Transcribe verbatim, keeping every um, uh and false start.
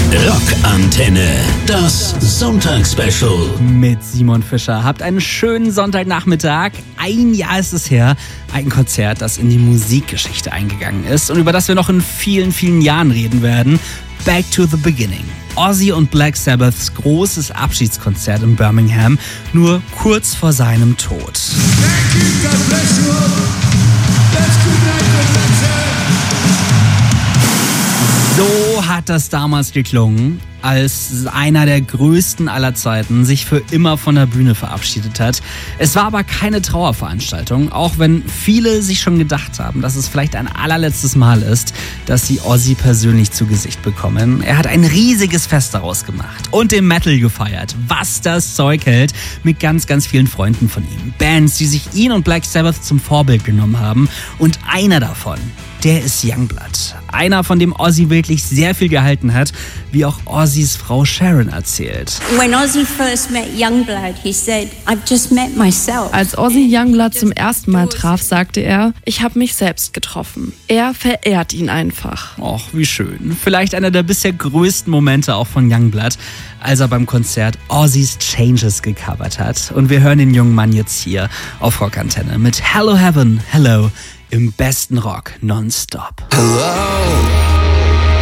Rockantenne, das Sonntagsspecial. Mit Simon Fischer. Habt einen schönen Sonntagnachmittag. Ein Jahr ist es her. Ein Konzert, das in die Musikgeschichte eingegangen ist und über das wir noch in vielen, vielen Jahren reden werden. Back to the Beginning. Ozzy und Black Sabbaths großes Abschiedskonzert in Birmingham, nur kurz vor seinem Tod. So hat das damals geklungen, als einer der größten aller Zeiten sich für immer von der Bühne verabschiedet hat. Es war aber keine Trauerveranstaltung, auch wenn viele sich schon gedacht haben, dass es vielleicht ein allerletztes Mal ist, dass sie Ozzy persönlich zu Gesicht bekommen. Er hat ein riesiges Fest daraus gemacht und den Metal gefeiert, was das Zeug hält, mit ganz, ganz vielen Freunden von ihm. Bands, die sich ihn und Black Sabbath zum Vorbild genommen haben, und einer davon, der ist Youngblood. Einer, von dem Ozzy wirklich sehr viel gehalten hat, wie auch Ozzys Frau Sharon erzählt. When Ozzy first met Youngblood, he said, I've just met myself. Als Ozzy Youngblood zum ersten Mal traf, sagte er, ich habe mich selbst getroffen. Er verehrt ihn einfach. Och, wie schön. Vielleicht einer der bisher größten Momente auch von Youngblood, als er beim Konzert Ozzy's Changes gecovert hat. Und wir hören den jungen Mann jetzt hier auf Rockantenne mit Hello Heaven, Hello, im besten Rock nonstop. Hello.